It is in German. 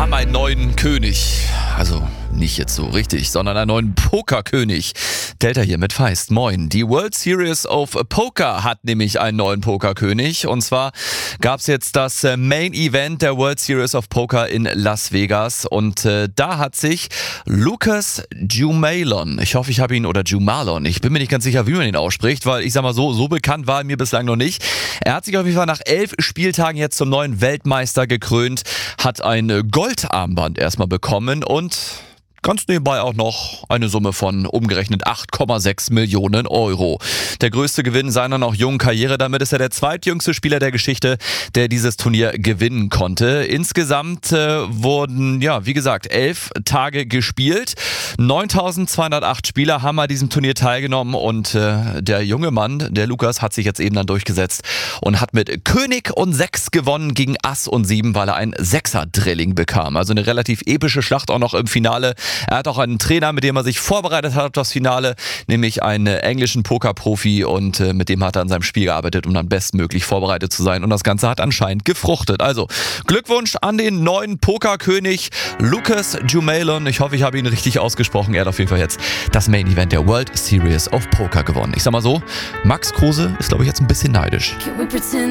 haben einen neuen König. Also nicht jetzt so richtig, sondern einen neuen Pokerkönig. Delta hier mit Feist. Moin. Die World Series of Poker hat nämlich einen neuen Pokerkönig. Und zwar gab es jetzt das Main Event der World Series of Poker in Las Vegas. Und da hat sich Lucas Jumalon, ich hoffe, ich habe ihn, oder Jumalon, ich bin mir nicht ganz sicher, wie man ihn ausspricht, weil ich sag mal so bekannt war er mir bislang noch nicht. Er hat sich auf jeden Fall nach 11 Spieltagen jetzt zum neuen Weltmeister gekrönt, hat ein Goldarmband erstmal bekommen und ganz nebenbei auch noch eine Summe von umgerechnet 8,6 Millionen Euro. Der größte Gewinn seiner noch jungen Karriere. Damit ist er der zweitjüngste Spieler der Geschichte, der dieses Turnier gewinnen konnte. Insgesamt wurden, wie gesagt, 11 Tage gespielt. 9.208 Spieler haben an diesem Turnier teilgenommen und der junge Mann, der Lukas, hat sich jetzt eben dann durchgesetzt und hat mit König und 6 gewonnen gegen Ass und 7, weil er ein Sechser-Drilling bekam. Also eine relativ epische Schlacht auch noch im Finale. Er hat auch einen Trainer, mit dem er sich vorbereitet hat auf das Finale, nämlich einen englischen Pokerprofi, und mit dem hat er an seinem Spiel gearbeitet, um dann bestmöglich vorbereitet zu sein, und das Ganze hat anscheinend gefruchtet. Also Glückwunsch an den neuen Pokerkönig Lucas Jumalon. Ich hoffe, ich habe ihn richtig ausgesprochen. Er hat auf jeden Fall jetzt das Main Event der World Series of Poker gewonnen. Ich sag mal so, Max Kruse ist, glaube ich, jetzt ein bisschen neidisch.